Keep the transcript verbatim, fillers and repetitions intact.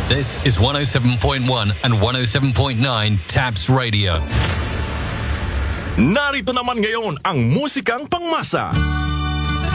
This is one oh seven point one and one oh seven point nine Taps Radio. Narito naman ngayon ang musikang pangmasa.